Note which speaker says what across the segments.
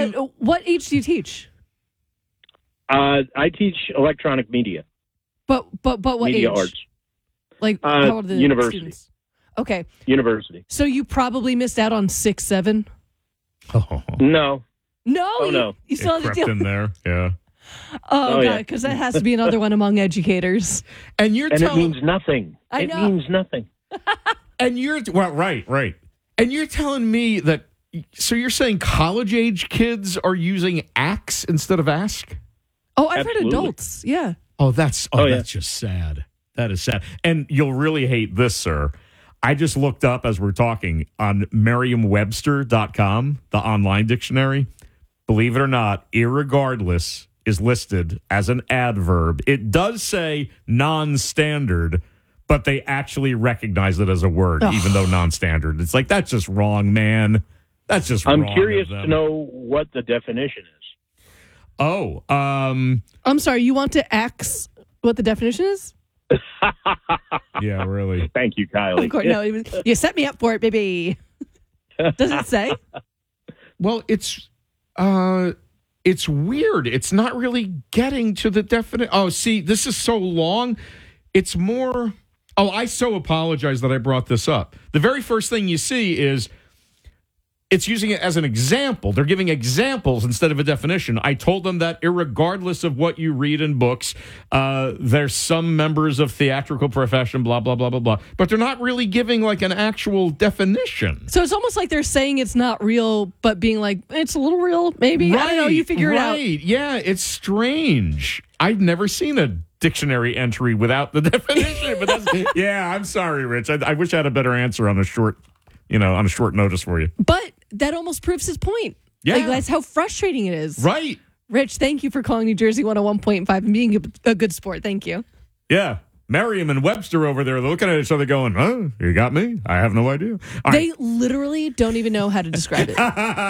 Speaker 1: What age do you teach?
Speaker 2: I teach electronic media.
Speaker 1: But what
Speaker 2: media
Speaker 1: age?
Speaker 2: arts.
Speaker 1: Like how old are the
Speaker 2: university.
Speaker 1: students? Okay.
Speaker 2: University.
Speaker 1: So you probably missed out on 6, 7.
Speaker 3: Oh,
Speaker 2: No.
Speaker 1: No,
Speaker 2: Oh, no.
Speaker 1: You still have to
Speaker 3: crept
Speaker 1: deal.
Speaker 3: in there. Yeah.
Speaker 1: Oh,
Speaker 2: yeah.
Speaker 1: God, because that has to be another one among educators.
Speaker 3: And you're
Speaker 2: And it
Speaker 3: telling
Speaker 2: means nothing.
Speaker 1: I
Speaker 2: It
Speaker 1: know.
Speaker 2: means nothing.
Speaker 3: and you're right. And you're telling me that so you're saying college age kids are using axe instead of ask?
Speaker 1: Oh, I've heard
Speaker 2: Absolutely.
Speaker 1: adults. Yeah.
Speaker 3: That's
Speaker 2: yeah.
Speaker 3: that's just sad. That is sad. And you'll really hate this, sir. I just looked up as we're talking on Merriam-Webster.com, the online dictionary. Believe it or not, irregardless is listed as an adverb. It does say non-standard, but they actually recognize it as a word, even though non-standard. It's like, that's just wrong, man. That's just wrong.
Speaker 2: I'm curious
Speaker 3: of them.
Speaker 2: to know what the definition is.
Speaker 3: Oh,
Speaker 1: I'm sorry, you want to axe what the definition is?
Speaker 3: yeah, really.
Speaker 2: Thank you, Kylie.
Speaker 1: Of course, no. You set me up for it, baby. Does it say?
Speaker 3: Well, it's weird. It's not really getting to the definite. Oh, see, this is so long. It's more. Oh, I so apologize that I brought this up. The very first thing you see is it's using it as an example. They're giving examples instead of a definition. I told them that irregardless of what you read in books, there's some members of theatrical profession, blah, blah, blah, blah, blah. But they're not really giving like an actual definition.
Speaker 1: So it's almost like they're saying it's not real, but being like, it's a little real, maybe. I don't know. You figure it out.
Speaker 3: Right. Yeah, it's strange. I've never seen a dictionary entry without the definition. But that's, yeah, I'm sorry, Rich. I wish I had a better answer on a short notice for you.
Speaker 1: But that almost proves his point.
Speaker 3: Yeah.
Speaker 1: Like, that's how frustrating it is.
Speaker 3: Right.
Speaker 1: Rich, thank you for calling New Jersey 101.5 and being a good sport. Thank you.
Speaker 3: Yeah. Merriam and Webster over there, they're looking at each other going, oh, you got me? I have no idea. All
Speaker 1: They
Speaker 3: right.
Speaker 1: literally don't even know how to describe it.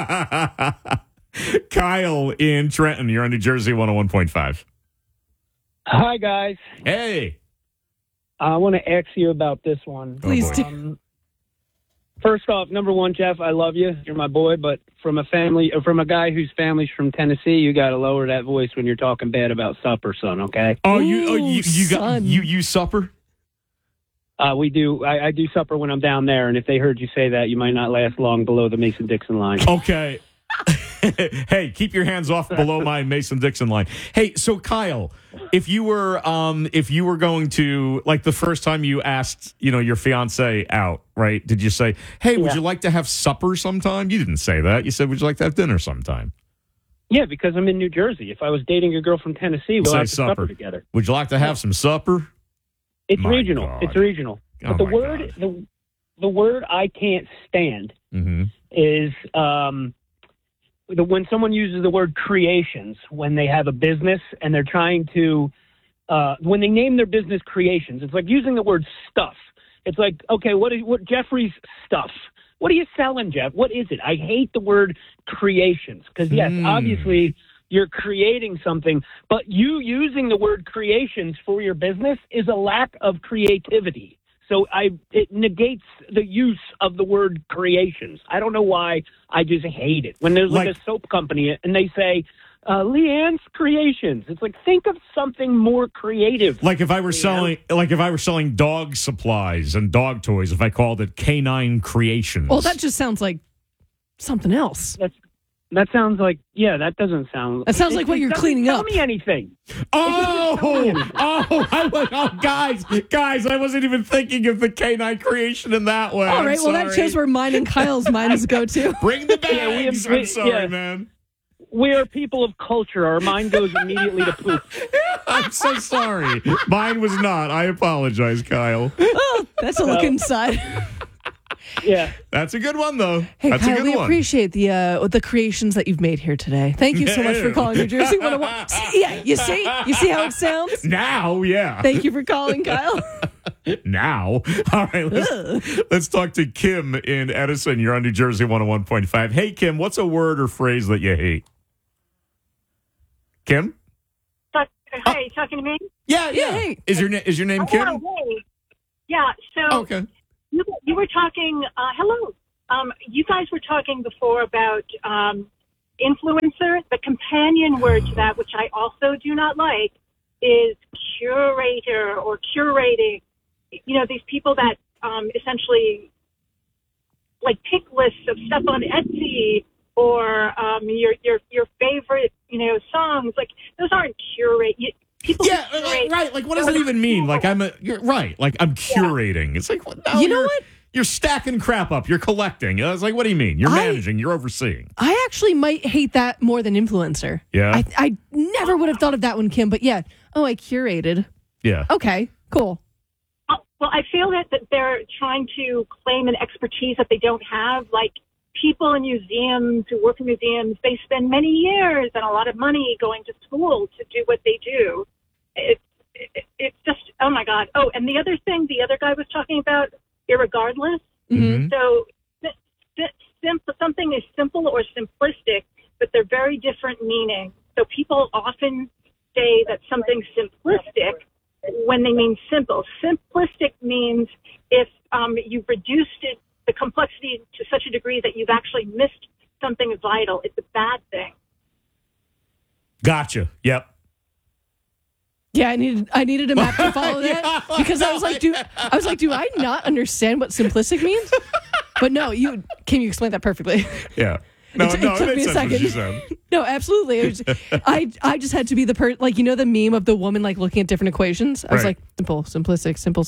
Speaker 3: Kyle in Trenton, you're on New Jersey 101.5.
Speaker 4: Hi, guys.
Speaker 3: Hey.
Speaker 4: I want to ask you about this one.
Speaker 1: Please
Speaker 3: boy.
Speaker 1: do.
Speaker 4: First off, number one, Jeff, I love you. You're my boy. But from a guy whose family's from Tennessee, you got to lower that voice when you're talking bad about supper, son. Okay?
Speaker 3: Oh,
Speaker 1: Ooh,
Speaker 3: you got
Speaker 1: son.
Speaker 3: you supper?
Speaker 4: We do. I do supper when I'm down there, and if they heard you say that, you might not last long below the Mason-Dixon line.
Speaker 3: Okay. Hey, keep your hands off below my Mason-Dixon line. Hey, so Kyle, if you were going to, like, the first time you asked, your fiance out, right? Did you say, "Hey, would
Speaker 4: Yeah.
Speaker 3: you like to have supper sometime?" You didn't say that. You said, "Would you like to have dinner sometime?"
Speaker 4: Yeah, because I'm in New Jersey. If I was dating a girl from Tennessee, we'll
Speaker 3: Say
Speaker 4: have to
Speaker 3: supper.
Speaker 4: supper together.
Speaker 3: Would you like to have some supper?
Speaker 4: It's
Speaker 3: My
Speaker 4: regional.
Speaker 3: God.
Speaker 4: It's regional.
Speaker 3: Oh,
Speaker 4: But the
Speaker 3: my
Speaker 4: word,
Speaker 3: God.
Speaker 4: the word I can't stand
Speaker 3: Mm-hmm.
Speaker 4: is when someone uses the word creations when they have a business and they're trying to when they name their business creations. It's like using the word stuff. It's like, okay, what Jeffrey's stuff? What are you selling, Jeff? What is it? I hate the word creations because yes, obviously you're creating something, but you using the word creations for your business is a lack of creativity. So it negates the use of the word creations. I don't know why. I just hate it. When there's like a soap company and they say, Leanne's Creations. It's like, think of something more creative.
Speaker 3: Like if I were selling dog supplies and dog toys, if I called it Canine Creations.
Speaker 1: Well, that just sounds like something else.
Speaker 4: That sounds like, that doesn't sound.
Speaker 1: That sounds like what you're cleaning up.
Speaker 4: Tell me anything.
Speaker 3: Guys, I wasn't even thinking of the Canine Creation in that way.
Speaker 1: All right, well, that shows where mine and Kyle's minds go to.
Speaker 3: Bring the bags. I'm sorry,
Speaker 4: yeah.
Speaker 3: man.
Speaker 4: We are people of culture. Our mind goes immediately to poop.
Speaker 3: I'm so sorry. Mine was not. I apologize, Kyle.
Speaker 1: Oh, that's a look inside.
Speaker 4: Yeah.
Speaker 3: That's a good one, though.
Speaker 1: Hey,
Speaker 3: That's
Speaker 1: Kyle,
Speaker 3: a good
Speaker 1: we
Speaker 3: one.
Speaker 1: appreciate the creations that you've made here today. Thank you so much for calling New Jersey 101. Yeah, you see how it sounds?
Speaker 3: Now, yeah.
Speaker 1: Thank you for calling, Kyle.
Speaker 3: Now. All right, let's talk to Kim in Edison. You're on New Jersey 101.5. Hey, Kim, what's a word or phrase that you hate? Kim?
Speaker 5: Hey, talking to me?
Speaker 3: Yeah.
Speaker 1: Hey.
Speaker 3: Is your name Kim?
Speaker 5: Oh, hey. Yeah, so
Speaker 3: Okay.
Speaker 5: you were talking, hello. You guys were talking before about influencer. The companion word to that, which I also do not like, is curator or curating. You know, these people that essentially like pick lists of stuff on Etsy or your favorite, you know, songs. Like those aren't curate. People curate.
Speaker 3: Right. Like, what does it even mean? Like, you're right. Like, I'm curating. It's like, no,
Speaker 1: You know what?
Speaker 3: You're stacking crap up. You're collecting. It's like, what do you mean? You're managing. You're overseeing.
Speaker 1: I actually might hate that more than influencer.
Speaker 3: Yeah.
Speaker 1: I never would have thought of that one, Kim. But yeah. Oh, I curated.
Speaker 3: Yeah.
Speaker 1: Okay. Cool.
Speaker 5: Well, I feel that they're trying to claim an expertise that they don't have. Like people in museums who work in museums, they spend many years and a lot of money going to school to do what they do. It's just, oh my God. Oh, and the other thing the other guy was talking about, irregardless.
Speaker 1: Mm-hmm.
Speaker 5: So something is simple or simplistic, but they're very different meanings. So people often say that something's simplistic when they mean simple. Simplistic means if you've reduced it, the complexity to such a degree that you've actually missed something vital. It's a bad thing.
Speaker 3: Gotcha. Yep.
Speaker 1: Yeah, I needed a map to follow that because I was like, do I not understand what simplistic means? But no, can you explain that perfectly?
Speaker 3: Yeah. No,
Speaker 1: it
Speaker 3: no,
Speaker 1: took
Speaker 3: it
Speaker 1: me
Speaker 3: makes
Speaker 1: a
Speaker 3: sense what
Speaker 1: second.
Speaker 3: she said.
Speaker 1: No, absolutely. I just had to be the person, like, you know, the meme of the woman like looking at different equations. I was
Speaker 3: Right.
Speaker 1: like, simple, simplistic, simple.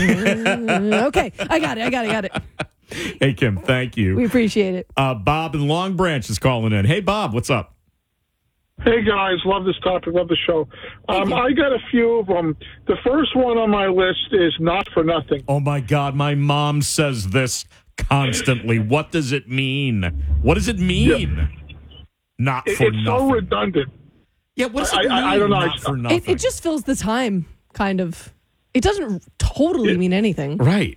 Speaker 1: Okay, I got it.
Speaker 3: Hey, Kim, thank you.
Speaker 1: We appreciate it.
Speaker 3: Bob in Long Branch is calling in. Hey, Bob, what's up?
Speaker 6: Hey guys, love this topic, love the show. I got a few of them. The first one on my list is not for nothing.
Speaker 3: Oh my God, my mom says this constantly. What does it mean? What does it mean?
Speaker 6: Yeah.
Speaker 3: Not
Speaker 6: It's
Speaker 3: for nothing.
Speaker 6: so redundant.
Speaker 3: Yeah, what's it mean?
Speaker 6: I don't know.
Speaker 3: Not for nothing.
Speaker 1: It just fills the time, kind of. It doesn't totally mean anything.
Speaker 3: right.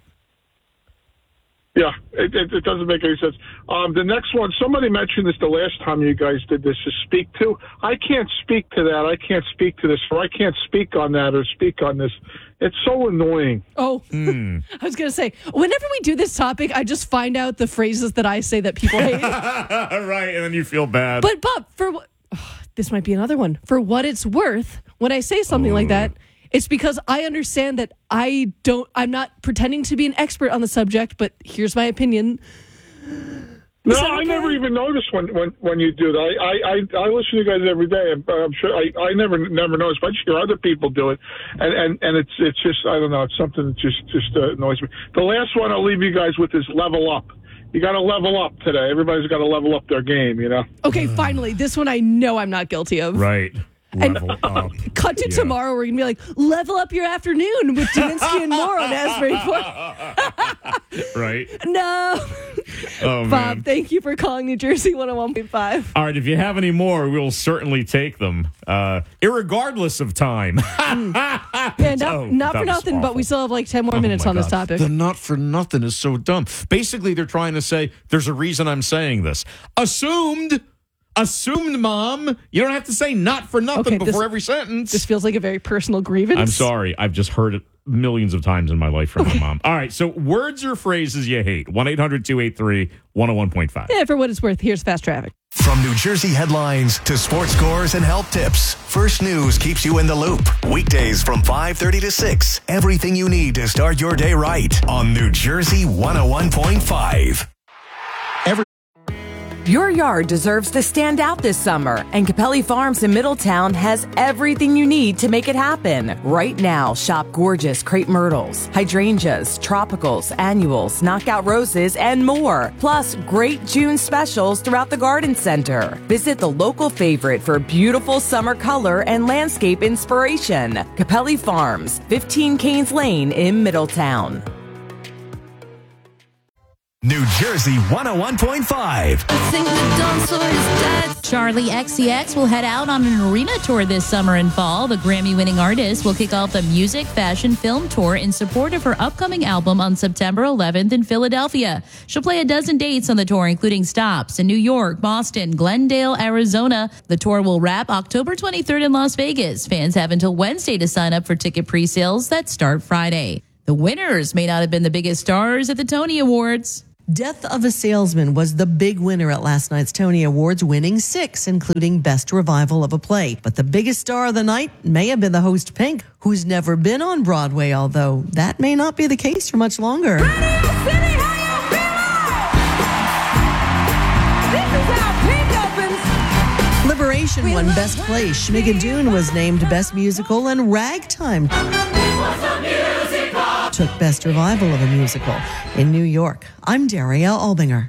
Speaker 6: Yeah, it doesn't make any sense. The next one, somebody mentioned this the last time you guys did this, is speak to. I can't speak to that. I can't speak to this, or I can't speak on that or speak on this. It's so annoying.
Speaker 1: Oh, I was going to say, whenever we do this topic, I just find out the phrases that I say that people hate.
Speaker 3: Right, and then you feel bad.
Speaker 1: But Bob, this might be another one. For what it's worth, when I say something like that, it's because I understand that I'm not pretending to be an expert on the subject, but here's my opinion.
Speaker 6: No, I never even noticed when you do that. I listen to you guys every day. I'm sure I never noticed, but I just hear other people do it, and it's just, I don't know, it's something that just annoys me. The last one I'll leave you guys with is level up. You got to level up today. Everybody's got to level up their game, you know.
Speaker 1: Okay, finally, this one I know I'm not guilty of.
Speaker 3: Right.
Speaker 1: And
Speaker 3: Level up.
Speaker 1: cut to tomorrow, we're going to be like, level up your afternoon with Daminsky and more on Asbury Park.
Speaker 3: Right.
Speaker 1: No.
Speaker 3: Oh,
Speaker 1: Bob,
Speaker 3: man.
Speaker 1: thank you for calling New Jersey 101.5.
Speaker 3: All right, if you have any more, we'll certainly take them, irregardless of time.
Speaker 1: Yeah, not for nothing, but we still have like 10 more minutes on this topic.
Speaker 3: The not for nothing is so dumb. Basically, they're trying to say, there's a reason I'm saying this. Assumed, Mom. You don't have to say not for nothing before every sentence.
Speaker 1: This feels like a very personal grievance.
Speaker 3: I'm sorry. I've just heard it millions of times in my life from my mom. All right, so words or phrases you hate. 1-800-283-101.5.
Speaker 1: Yeah, for what it's worth, here's Fast Traffic.
Speaker 7: From New Jersey headlines to sports scores and health tips, First News keeps you in the loop. Weekdays from 5:30 to 6. Everything you need to start your day right on New Jersey 101.5.
Speaker 8: Your yard deserves to stand out this summer, and Capelli Farms in Middletown has everything you need to make it happen. Right now, shop gorgeous crepe myrtles, hydrangeas, tropicals, annuals, knockout roses, and more. Plus, great June specials throughout the garden center. Visit the local favorite for beautiful summer color and landscape inspiration. Capelli Farms, 15 Canes Lane in Middletown.
Speaker 7: New Jersey 101.5.
Speaker 9: Charlie XCX will head out on an arena tour this summer and fall. The Grammy-winning artist will kick off the music, fashion, film tour in support of her upcoming album on September 11th in Philadelphia. She'll play a dozen dates on the tour, including stops in New York, Boston, Glendale, Arizona. The tour will wrap October 23rd in Las Vegas. Fans have until Wednesday to sign up for ticket pre-sales that start Friday. The winners may not have been the biggest stars at the Tony Awards.
Speaker 10: Death of a Salesman was the big winner at last night's Tony Awards, winning 6, including Best Revival of a Play. But the biggest star of the night may have been the host Pink, who's never been on Broadway, although that may not be the case for much longer. Liberation won Best Play. Schmigadoon was named Best Musical, and Ragtime took Best Revival of a Musical. In New York, I'm Daria Albinger.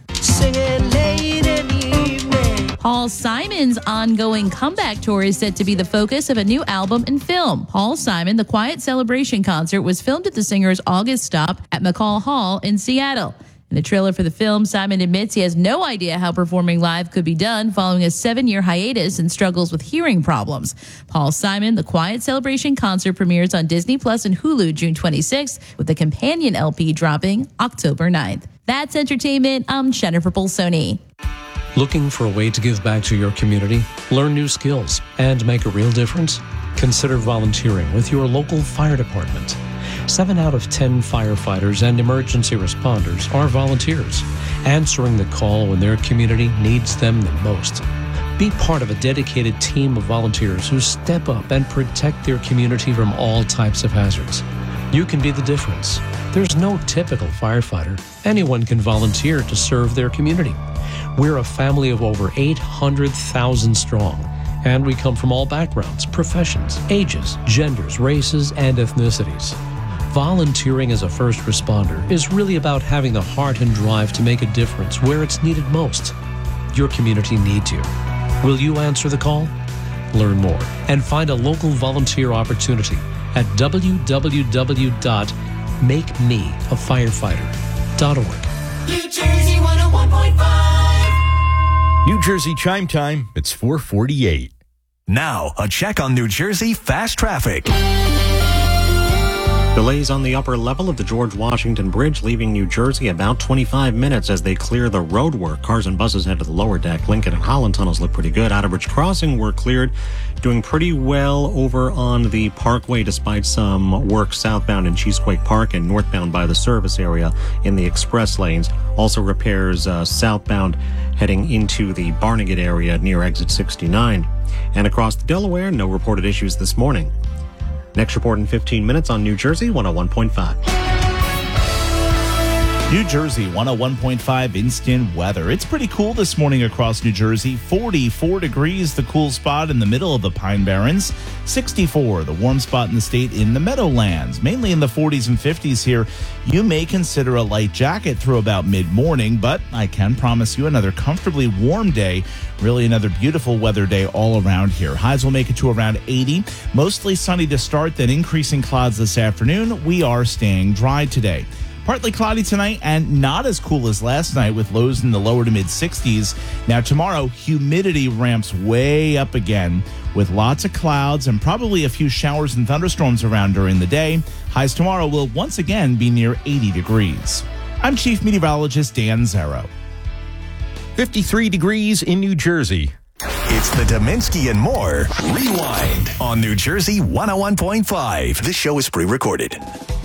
Speaker 9: Paul Simon's ongoing comeback tour is set to be the focus of a new album and film. Paul Simon, The Quiet Celebration concert, was filmed at the singer's August stop at McCall Hall in Seattle. In the trailer for the film, Simon admits he has no idea how performing live could be done following a 7-year hiatus and struggles with hearing problems. Paul Simon, The Quiet Celebration concert premieres on Disney Plus and Hulu June 26th, with the companion LP dropping October 9th. That's entertainment. I'm Jennifer Bolsoni.
Speaker 11: Looking for a way to give back to your community, learn new skills, and make a real difference? Consider volunteering with your local fire department. 7 out of 10 firefighters and emergency responders are volunteers, answering the call when their community needs them the most. Be part of a dedicated team of volunteers who step up and protect their community from all types of hazards. You can be the difference. There's no typical firefighter. Anyone can volunteer to serve their community. We're a family of over 800,000 strong, and we come from all backgrounds, professions, ages, genders, races, and ethnicities. Volunteering as a first responder is really about having the heart and drive to make a difference where it's needed most. Your community needs you. Will you answer the call? Learn more and find a local volunteer opportunity at www.makemeafirefighter.org.
Speaker 12: New Jersey 101.5.
Speaker 13: New Jersey Chime Time. It's 4:48.
Speaker 7: Now, a check on New Jersey fast traffic.
Speaker 14: Delays on the upper level of the George Washington Bridge leaving New Jersey about 25 minutes as they clear the road work. Cars and buses head to the lower deck. Lincoln and Holland tunnels look pretty good. Outerbridge Crossing were cleared. Doing pretty well over on the Parkway despite some work southbound in Cheesequake Park and northbound by the service area in the express lanes. Also repairs southbound heading into the Barnegat area near exit 69. And across the Delaware, no reported issues this morning. Next report in 15 minutes on New Jersey 101.5.
Speaker 15: New Jersey 101.5 instant weather. It's pretty cool this morning across New Jersey. 44 degrees, the cool spot in the middle of the Pine Barrens. 64, the warm spot in the state in the Meadowlands. Mainly in the 40s and 50s here. You may consider a light jacket through about mid-morning, but I can promise you another comfortably warm day. Really another beautiful weather day all around here. Highs will make it to around 80. Mostly sunny to start, then increasing clouds this afternoon. We are staying dry today. Partly cloudy tonight and not as cool as last night with lows in the lower to mid-60s. Now tomorrow, humidity ramps way up again with lots of clouds and probably a few showers and thunderstorms around during the day. Highs tomorrow will once again be near 80 degrees. I'm Chief Meteorologist Dan Zero.
Speaker 13: 53 degrees in New Jersey.
Speaker 7: It's the Dominski and More Rewind on New Jersey 101.5. This show is pre-recorded.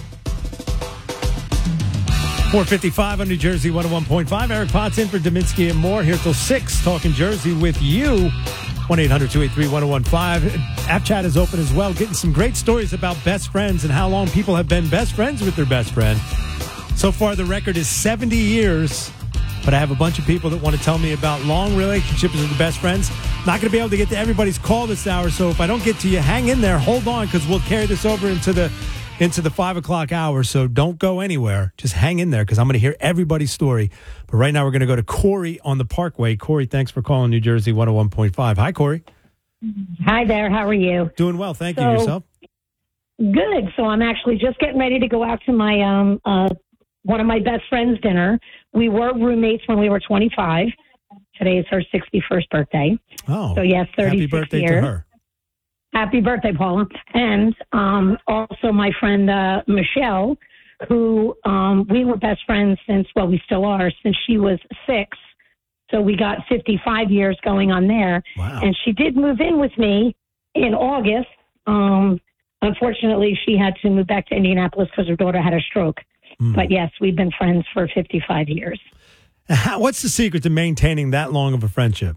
Speaker 16: 4:55 on New Jersey 101.5. Eric Potts in for Dominski and More here till 6, talking Jersey with you. 1-800-283-1015. App chat is open as well, getting some great stories about best friends and how long people have been best friends with their best friend. So far, the record is 70 years, but I have a bunch of people that want to tell me about long relationships with their best friends. Not going to be able to get to everybody's call this hour, so if I don't get to you, hang in there, hold on, because we'll carry this over into the 5 o'clock hour, so don't go anywhere. Just hang in there because I'm going to hear everybody's story. But right now we're going to go to Corey on the Parkway. Corey, thanks for calling New Jersey 101.5. Hi, Corey.
Speaker 17: Hi there. How are you?
Speaker 16: Doing well. Thank you. Yourself?
Speaker 17: Good. So I'm actually just getting ready to go out to my one of my best friends' dinner. We were roommates when we were 25. Today is her 61st birthday.
Speaker 16: Oh.
Speaker 17: So, yes, 36
Speaker 16: happy birthday
Speaker 17: years.
Speaker 16: to her.
Speaker 17: Happy birthday, Paula. And also my friend Michelle, who we were best friends since, well, we still are, since she was 6. So we got 55 years going on there.
Speaker 16: Wow.
Speaker 17: And she did move in with me in August. Unfortunately, she had to move back to Indianapolis because her daughter had a stroke. But yes, we've been friends for 55 years.
Speaker 16: What's the secret to maintaining that long of a friendship?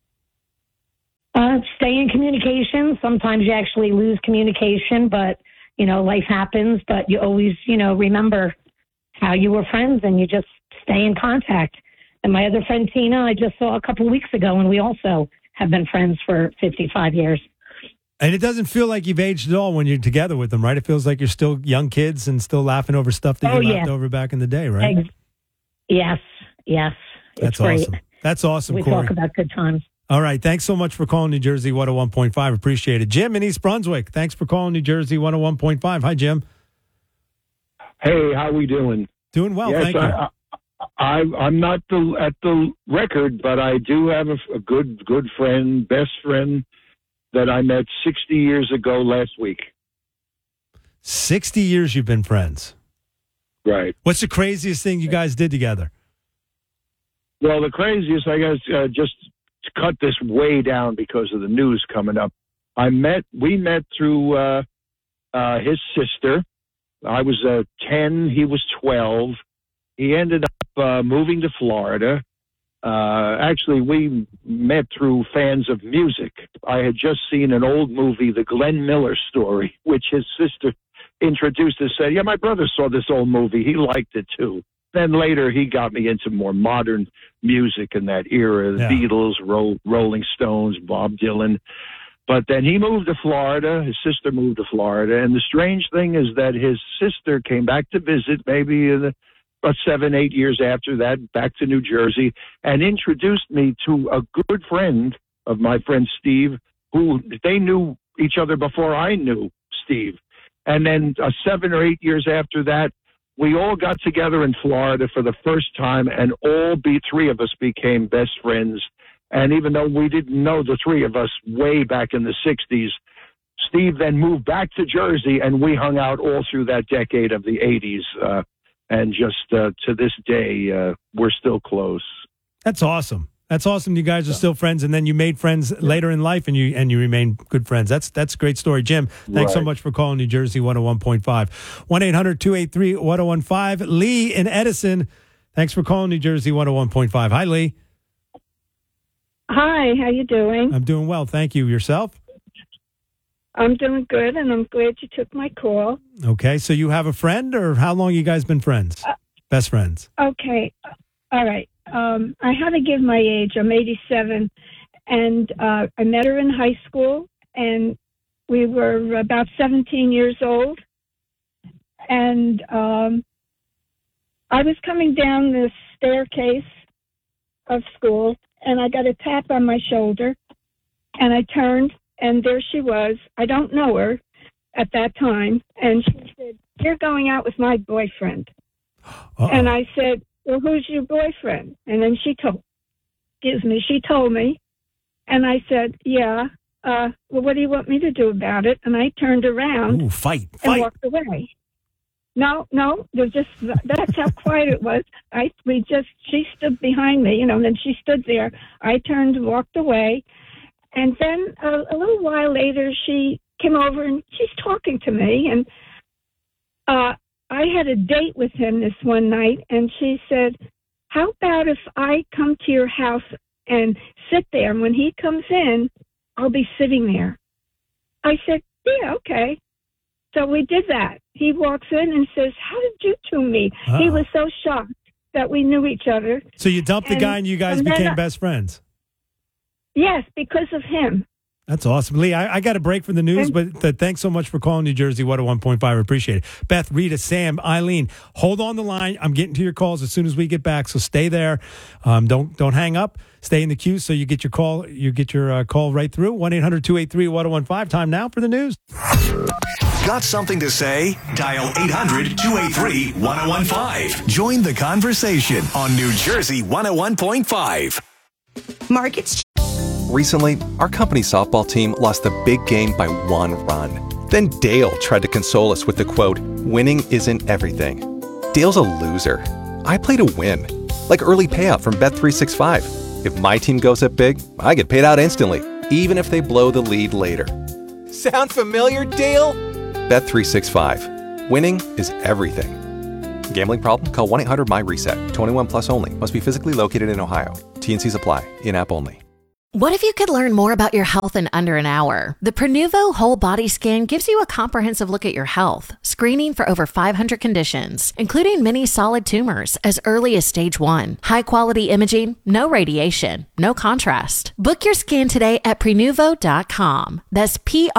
Speaker 17: Stay in communication. Sometimes you actually lose communication, but, life happens. But you always, remember how you were friends and you just stay in contact. And my other friend, Tina, I just saw a couple of weeks ago, and we also have been friends for 55 years.
Speaker 16: And it doesn't feel like you've aged at all when you're together with them, right? It feels like you're still young kids and still laughing over stuff that you laughed over back in the day, right?
Speaker 17: Yes.
Speaker 16: That's
Speaker 17: great.
Speaker 16: awesome. That's awesome,
Speaker 17: We
Speaker 16: Corey.
Speaker 17: talk about good times.
Speaker 16: All right. Thanks so much for calling New Jersey 101.5. Appreciate it. Jim in East Brunswick. Thanks for calling New Jersey 101.5. Hi, Jim.
Speaker 2: Hey, how we doing?
Speaker 16: Doing well,
Speaker 2: Yes,
Speaker 16: thank you.
Speaker 2: I'm not at the record, but I do have a good friend, best friend that I met 60 years ago last week.
Speaker 16: 60 years you've been friends.
Speaker 2: Right.
Speaker 16: What's the craziest thing you guys did together?
Speaker 2: Well, the craziest, I guess, just to cut this way down because of the news coming up. We met through his sister. I was 10, he was 12. He ended up moving to Florida. Actually, we met through fans of music. I had just seen an old movie, The Glenn Miller Story, which his sister introduced and said, yeah, my brother saw this old movie. He liked it too. Then later he got me into more modern music in that era, the Beatles, Rolling Stones, Bob Dylan. But then he moved to Florida. His sister moved to Florida. And the strange thing is that his sister came back to visit maybe about 7-8 years after that, back to New Jersey, and introduced me to a good friend of my friend Steve, who they knew each other before I knew Steve. And then 7 or 8 years after that, we all got together in Florida for the first time, and three of us became best friends. And even though we didn't know the three of us way back in the 60s, Steve then moved back to Jersey, and we hung out all through that decade of the 80s. And just to this day, we're still close.
Speaker 16: That's awesome. That's awesome. You guys are still friends, and then you made friends later in life, and you remain good friends. That's a great story, Jim. Thanks so much for calling New Jersey 101.5. 1-800-283-1015. Lee in Edison. Thanks for calling New Jersey 101.5. Hi, Lee.
Speaker 12: Hi, how you doing?
Speaker 16: I'm doing well, thank you. Yourself?
Speaker 12: I'm doing good, and I'm glad you took my call.
Speaker 16: Okay, so you have a friend, or how long you guys been friends? Best friends?
Speaker 12: Okay, all right. I had to give my age. I'm 87, and I met her in high school, and we were about 17 years old. And I was coming down the staircase of school, and I got a tap on my shoulder, and I turned, and there she was. I don't know her at that time. And she said, "You're going out with my boyfriend." And I said, "Well, who's your boyfriend?" And then she told me. And I said, "Yeah, well, what do you want me to do about it?" And I turned around
Speaker 16: and
Speaker 12: walked away. No, that's how quiet it was. She stood behind me, and then she stood there. I turned and walked away. And then a little while later, she came over and she's talking to me. And I had a date with him this one night, and she said, "How about if I come to your house and sit there, and when he comes in, I'll be sitting there?" I said, "Yeah, okay." So we did that. He walks in and says, "How did you two meet?" He was so shocked that we knew each other.
Speaker 16: So you dumped the guy and you guys became best friends?
Speaker 12: Yes, because of him.
Speaker 16: That's awesome. Lee, I got a break from the news, but thanks so much for calling New Jersey 101.5. I appreciate it. Beth, Rita, Sam, Eileen, hold on the line. I'm getting to your calls as soon as we get back, so stay there. Don't hang up. Stay in the queue so you get your call. You get your call right through. 1-800-283-1015. Time now for the news.
Speaker 7: Got something to say? Dial 800-283-1015. Join the conversation on New Jersey 101.5.
Speaker 18: Markets. Recently, our company softball team lost the big game by 1 run. Then Dale tried to console us with the quote, "Winning isn't everything." Dale's a loser. I play to win. Like early payout from Bet365. If my team goes up big, I get paid out instantly, even if they blow the lead later.
Speaker 19: Sound familiar, Dale?
Speaker 18: Bet365. Winning is everything. Gambling problem? Call 1-800-MY-RESET. 21 plus only. Must be physically located in Ohio. T&Cs apply. In-app only.
Speaker 19: What if you could learn more about your health in under an hour? The Prenuvo Whole Body Scan gives you a comprehensive look at your health, screening for over 500 conditions, including many solid tumors as early as stage 1. High-quality imaging, no radiation, no contrast. Book your scan today at Prenuvo.com. That's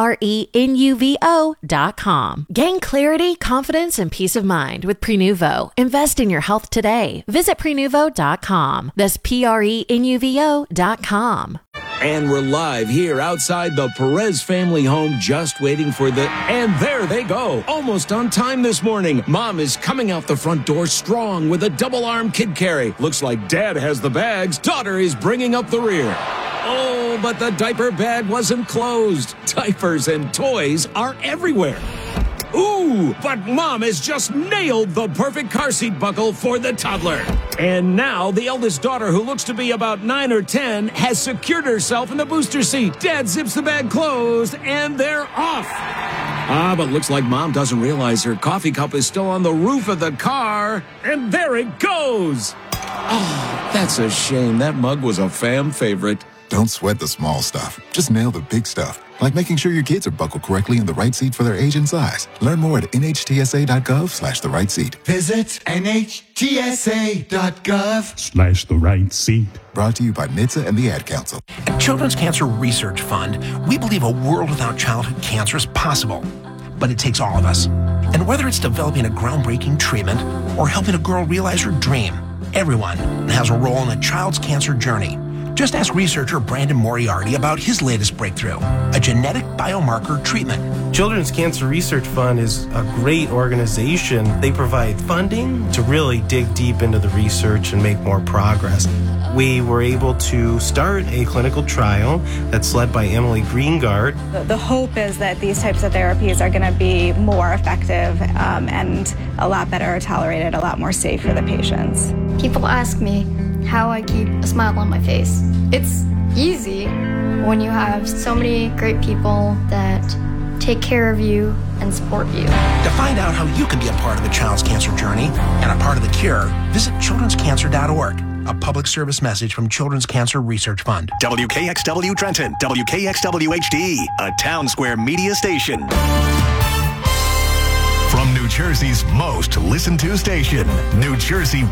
Speaker 19: Prenuvo.com. Gain clarity, confidence, and peace of mind with Prenuvo. Invest in your health today. Visit Prenuvo.com. That's Prenuvo.com.
Speaker 20: And we're live here outside the Perez family home, just waiting for the... And there they go, almost on time this morning. Mom is coming out the front door strong with a double-arm kid carry. Looks like Dad has the bags. Daughter is bringing up the rear. Oh, but the diaper bag wasn't closed. Diapers and toys are everywhere. Ooh, but Mom has just nailed the perfect car seat buckle for the toddler. And now the eldest daughter, who looks to be about 9 or 10, has secured herself in the booster seat. Dad zips the bag closed, and they're off. But looks like Mom doesn't realize her coffee cup is still on the roof of the car. And there it goes. Oh, that's a shame. That mug was a fam favorite.
Speaker 21: Don't sweat the small stuff. Just nail the big stuff, like making sure your kids are buckled correctly in the right seat for their age and size. Learn more at nhtsa.gov/the right seat.
Speaker 22: Visit nhtsa.gov/the
Speaker 21: right seat. Brought to you by NHTSA and the Ad Council.
Speaker 23: At Children's Cancer Research Fund, we believe a world without childhood cancer is possible. But it takes all of us. And whether it's developing a groundbreaking treatment or helping a girl realize her dream, everyone has a role in a child's cancer journey. Just ask researcher Brandon Moriarty about his latest breakthrough, a genetic biomarker treatment.
Speaker 24: Children's Cancer Research Fund is a great organization. They provide funding to really dig deep into the research and make more progress. We were able to start a clinical trial that's led by Emily Greengard.
Speaker 25: The hope is that these types of therapies are going to be more effective and a lot better tolerated, a lot more safe for the patients.
Speaker 26: People ask me how I keep a smile on my face. It's easy when you have so many great people that take care of you and support you.
Speaker 23: To find out how you can be a part of the child's cancer journey and a part of the cure, visit childrenscancer.org. A public service message from Children's Cancer Research Fund.
Speaker 7: WKXW Trenton, WKXW HD, a Town Square media station. From New Jersey's most listened to station, New Jersey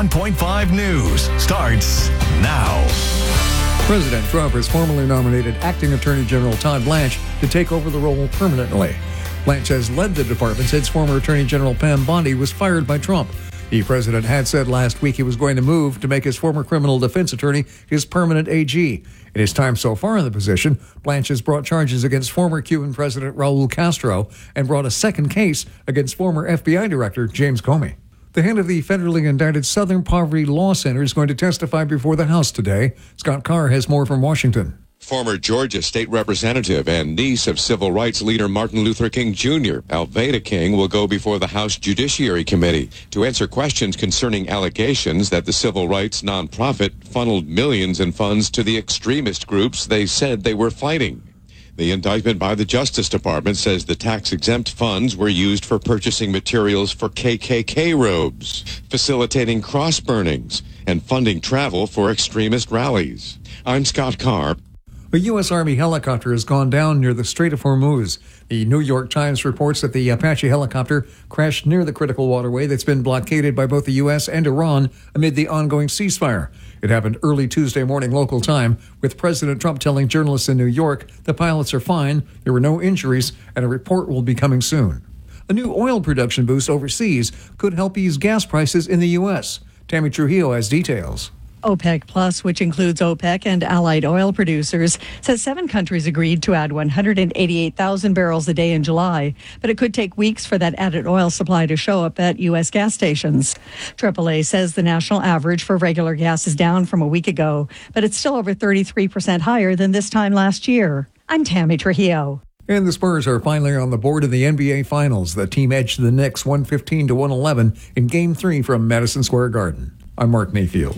Speaker 7: 101.5 News starts now.
Speaker 27: President Trump has formally nominated Acting Attorney General Todd Blanche to take over the role permanently. Blanche has led the department since former Attorney General Pam Bondi was fired by Trump. The president had said last week he was going to move to make his former criminal defense attorney his permanent AG. In his time so far in the position, Blanche has brought charges against former Cuban President Raul Castro and brought a second case against former FBI Director James Comey. The head of the federally indicted Southern Poverty Law Center is going to testify before the House today. Scott Carr has more from Washington.
Speaker 28: Former Georgia state representative and niece of civil rights leader Martin Luther King Jr., Alveda King, will go before the House Judiciary Committee to answer questions concerning allegations that the civil rights nonprofit funneled millions in funds to the extremist groups they said they were fighting. The indictment by the Justice Department says the tax-exempt funds were used for purchasing materials for KKK robes, facilitating cross burnings, and funding travel for extremist rallies. I'm Scott Carr.
Speaker 27: A U.S. Army helicopter has gone down near the Strait of Hormuz. The New York Times reports that the Apache helicopter crashed near the critical waterway that's been blockaded by both the U.S. and Iran amid the ongoing ceasefire. It happened early Tuesday morning local time, with President Trump telling journalists in New York the pilots are fine, there were no injuries, and a report will be coming soon. A new oil production boost overseas could help ease gas prices in the U.S. Tammy Trujillo has details.
Speaker 29: OPEC Plus, which includes OPEC and allied oil producers, says 7 countries agreed to add 188,000 barrels a day in July, but it could take weeks for that added oil supply to show up at U.S. gas stations. AAA says the national average for regular gas is down from a week ago, but it's still over 33% higher than this time last year. I'm Tammy Trujillo.
Speaker 27: And the Spurs are finally on the board in the NBA Finals. The team edged the Knicks 115-111 in Game 3 from Madison Square Garden. I'm Mark Mayfield.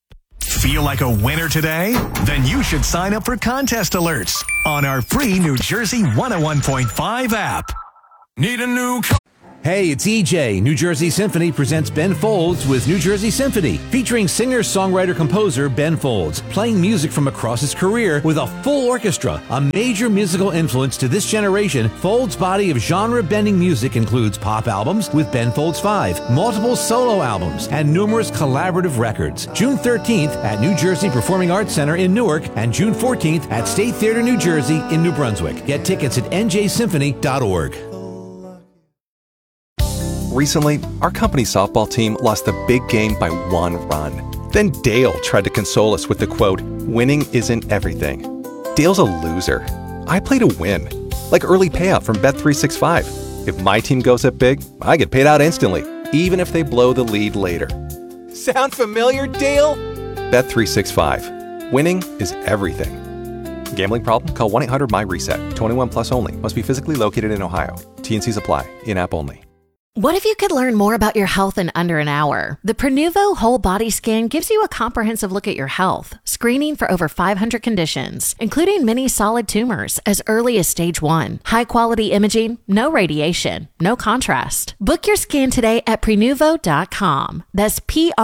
Speaker 7: Feel like a winner today? Then you should sign up for contest alerts on our free New Jersey 101.5 app.
Speaker 22: Need a new car?
Speaker 1: Hey, it's EJ. New Jersey Symphony presents Ben Folds with New Jersey Symphony, featuring singer-songwriter-composer Ben Folds, playing music from across his career with a full orchestra. A major musical influence to this generation, Folds' body of genre-bending music includes pop albums with Ben Folds 5, multiple solo albums, and numerous collaborative records. June 13th at New Jersey Performing Arts Center in Newark and June 14th at State Theater, New Jersey in New Brunswick. Get tickets at njsymphony.org.
Speaker 18: Recently, our company softball team lost the big game by 1 run. Then Dale tried to console us with the quote, "Winning isn't everything." Dale's a loser. I play to win. Like early payout from Bet365. If my team goes up big, I get paid out instantly, even if they blow the lead later. Sound familiar, Dale? Bet365. Winning is everything. Gambling problem? Call 1-800-MY-RESET. 21 plus only. Must be physically located in Ohio. T&Cs apply. In-app only.
Speaker 19: What if you could learn more about your health in under an hour? The Prenuvo Whole Body Scan gives you a comprehensive look at your health, screening for over 500 conditions, including many solid tumors as early as stage 1. High-quality imaging, no radiation, no contrast. Book your scan today at Prenuvo.com. That's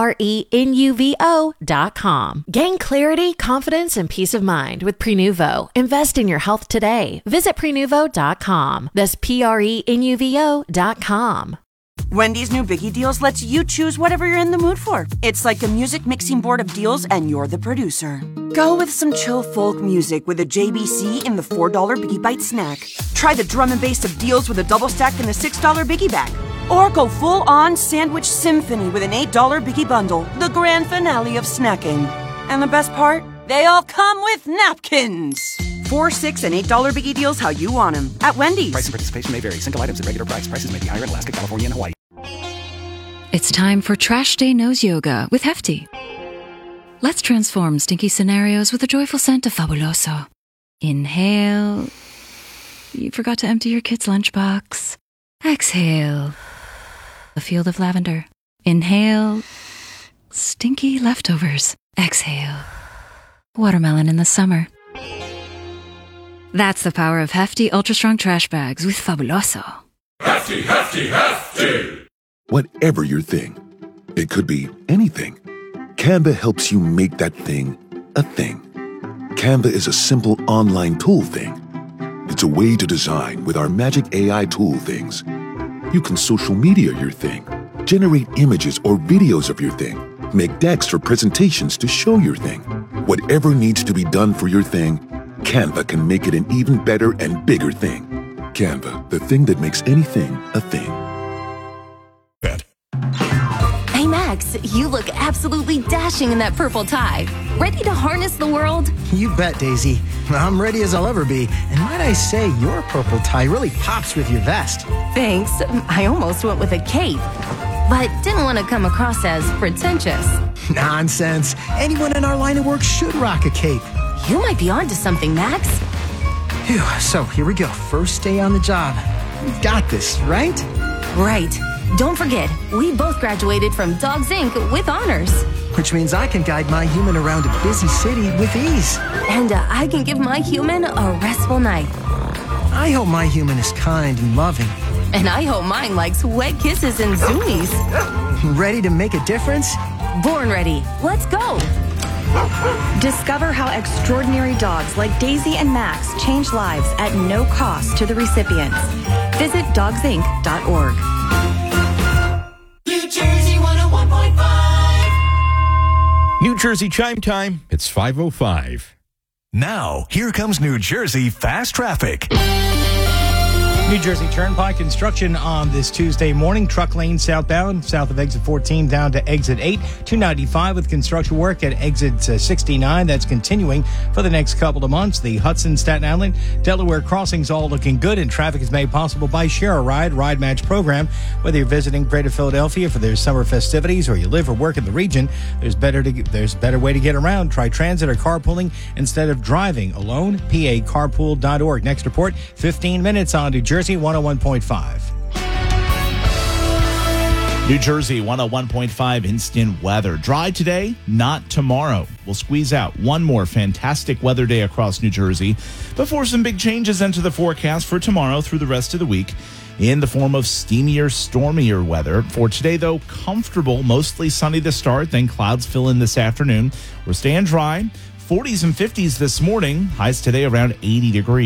Speaker 19: Prenuvo.com. Gain clarity, confidence, and peace of mind with Prenuvo. Invest in your health today. Visit Prenuvo.com. That's Prenuvo.com.
Speaker 3: Wendy's new Biggie Deals lets you choose whatever you're in the mood for. It's like a music mixing board of deals, and you're the producer. Go with some chill folk music with a JBC in the $4 Biggie Bite snack. Try the drum and bass of deals with a double stack in the $6 Biggie bag. Or go full-on sandwich symphony with an $8 Biggie bundle, the grand finale of snacking. And the best part? They all come with napkins. $4, $6, and $8 Biggie Deals how you want them at Wendy's.
Speaker 4: Price and participation may vary. Single items at regular price. Prices may be higher in Alaska, California, and Hawaii.
Speaker 5: It's time for Trash Day Nose Yoga with Hefty. Let's transform stinky scenarios with a joyful scent of Fabuloso. Inhale. You forgot to empty your kid's lunchbox. Exhale. A field of lavender. Inhale. Stinky leftovers. Exhale. Watermelon in the summer. That's the power of Hefty Ultra Strong Trash Bags with Fabuloso.
Speaker 6: Hefty, hefty, hefty!
Speaker 8: Whatever your thing, it could be anything. Canva helps you make that thing a thing. Canva is a simple online tool thing. It's a way to design with our magic AI tool things. You can social media your thing, generate images or videos of your thing, make decks or presentations to show your thing. Whatever needs to be done for your thing, Canva can make it an even better and bigger thing. Canva, the thing that makes anything a thing.
Speaker 9: Hey Max, you look absolutely dashing in that purple tie. Ready to harness the world?
Speaker 10: You bet, Daisy. I'm ready as I'll ever be. And might I say, your purple tie really pops with your vest.
Speaker 9: Thanks. I almost went with a cape, but didn't want to come across as pretentious.
Speaker 10: Nonsense. Anyone in our line of work should rock a cape.
Speaker 9: You might be onto something, Max.
Speaker 10: Phew, so here we go. First day on the job. We've got this, right?
Speaker 9: Right. Don't forget, we both graduated from Dogs Inc. with honors.
Speaker 10: Which means I can guide my human around a busy city with ease.
Speaker 9: And I can give my human a restful night.
Speaker 10: I hope my human is kind and loving.
Speaker 9: And I hope mine likes wet kisses and zoomies.
Speaker 10: Ready to make a difference?
Speaker 9: Born ready. Let's go.
Speaker 22: Discover how extraordinary dogs like Daisy and Max change lives at no cost to the recipients. Visit dogsinc.org.
Speaker 30: New Jersey 101.5.
Speaker 13: New Jersey Chime Time. It's 5:05.
Speaker 7: Now, here comes New Jersey Fast Traffic.
Speaker 16: New Jersey Turnpike construction on this Tuesday morning. Truck lane southbound, south of exit 14 down to exit 8. 295 with construction work at exit 69. That's continuing for the next couple of months. The Hudson, Staten Island, Delaware crossings all looking good, and traffic is made possible by Share a Ride Ride Match program. Whether you're visiting Greater Philadelphia for their summer festivities or you live or work in the region, there's a better way to get around. Try transit or carpooling instead of driving alone. PACarpool.org. Next report, 15 minutes on New Jersey 101.5.
Speaker 2: New Jersey 101.5 instant weather. Dry today, not tomorrow. We'll squeeze out one more fantastic weather day across New Jersey before some big changes enter the forecast for tomorrow through the rest of the week in the form of steamier, stormier weather. For today, though, comfortable, mostly sunny to start, then clouds fill in this afternoon. We're staying dry. 40s and 50s this morning. Highs today around 80 degrees.